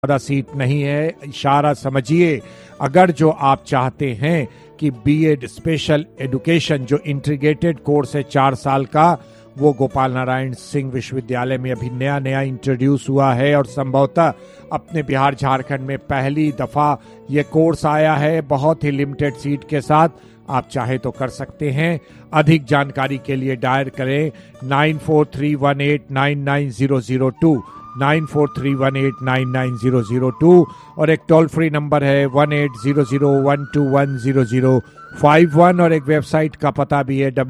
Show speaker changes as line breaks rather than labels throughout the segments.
ज़्यादा सीट नहीं है, इशारा समझिए। अगर जो आप चाहते हैं कि बीएड स्पेशल एजुकेशन जो इंटीग्रेटेड कोर्स है 4 साल का, वो गोपाल नारायण सिंह विश्वविद्यालय में अभी नया नया इंट्रोड्यूस हुआ है और संभवतः अपने बिहार झारखंड में पहली दफ़ा ये कोर्स आया है, बहुत ही लिमिटेड सीट के साथ। आप चाहे तो कर सकते हैं। अधिक जानकारी के लिए डायल करें 9431899002 9431899002 और एक टोल फ्री नंबर है 180012100051 और एक वेबसाइट का पता भी है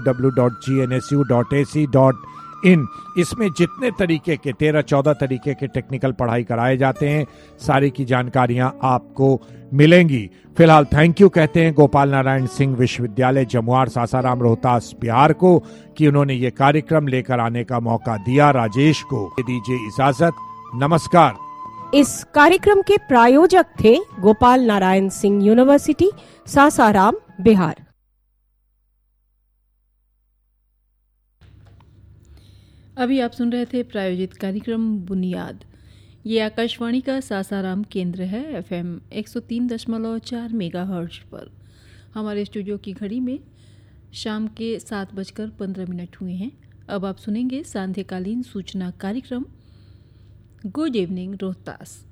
www.gnsu.ac.in। इसमें जितने तरीके के 13-14 तरीके के टेक्निकल पढ़ाई कराए जाते हैं, सारी की जानकारियां आपको मिलेंगी। फिलहाल थैंक यू कहते हैं गोपाल नारायण सिंह विश्वविद्यालय जमुआर सासाराम रोहतास बिहार को कि उन्होंने ये कार्यक्रम लेकर आने का मौका दिया। राजेश को दीजिए इजाजत, नमस्कार।
इस कार्यक्रम के प्रायोजक थे गोपाल नारायण सिंह यूनिवर्सिटी सासाराम बिहार।
अभी आप सुन रहे थे प्रायोजित कार्यक्रम बुनियाद। ये आकाशवाणी का सासाराम केंद्र है, FM 103.4 मेगाहर्ट्ज पर। हमारे स्टूडियो की घड़ी में शाम के 7:15 हुए हैं। अब आप सुनेंगे सांध्यकालीन सूचना कार्यक्रम गुड इवनिंग रोहतास।